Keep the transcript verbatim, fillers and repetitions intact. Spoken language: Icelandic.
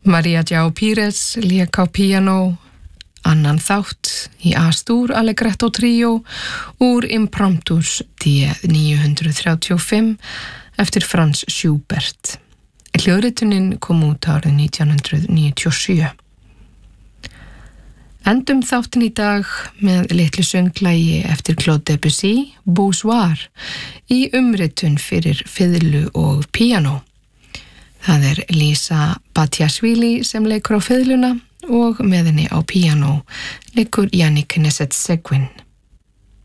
Maria João Pires lék á píanó annan þátt í A-stúr Allegretto tríó úr Impromptus D níu hundrað þrjátíu og fimm eftir Franz Schubert. Hljóðritunin kom út árið nítján hundrað níutíu og sjö. Endum þáttin í dag með litlu sönglægi eftir Claude Debussy, Beau Soir, í umritun fyrir fiðlu og píanó. Það er Lisa Batiashvili sem leikur á fiðluna og með henni á píanó leikur Yannick Nézet-Séguin.